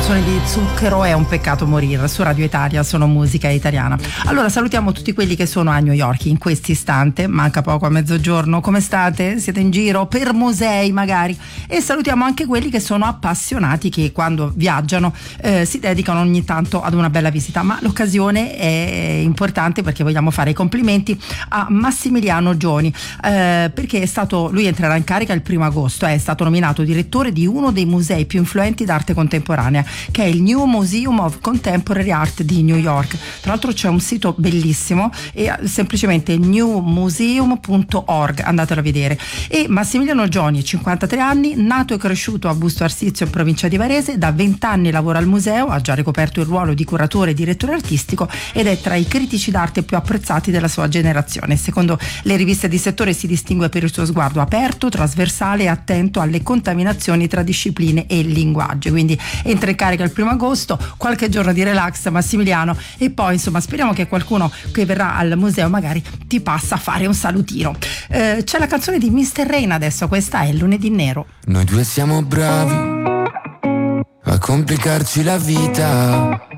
canzone di Zucchero, È un peccato morire, su Radio Italia, sono musica italiana. Allora salutiamo tutti quelli che sono a New York in questo istante, manca poco a mezzogiorno. Come state? Siete in giro per musei magari? E salutiamo anche quelli che sono appassionati, che quando viaggiano si dedicano ogni tanto ad una bella visita. Ma l'occasione è importante perché vogliamo fare i complimenti a Massimiliano Gioni, perché lui entrerà in carica il 1° agosto, è stato nominato direttore di uno dei musei più influenti d'arte contemporanea, che è il New Museum of Contemporary Art di New York. Tra l'altro c'è un sito bellissimo, e semplicemente newmuseum.org, andatelo a vedere. E Massimiliano Gioni, 53 anni, nato e cresciuto a Busto Arsizio in provincia di Varese, da 20 anni lavora al museo, ha già ricoperto il ruolo di curatore e direttore artistico ed è tra i critici d'arte più apprezzati della sua generazione. Secondo le riviste di settore si distingue per il suo sguardo aperto, trasversale e attento alle contaminazioni tra discipline e linguaggi. Quindi entra in carica il 1° agosto, qualche giorno di relax Massimiliano, e poi insomma speriamo che qualcuno che verrà al museo magari ti passa a fare un salutino. C'è la canzone di Mr. Rain adesso, questa è Lunedì Nero. Noi due siamo bravi a complicarci la vita,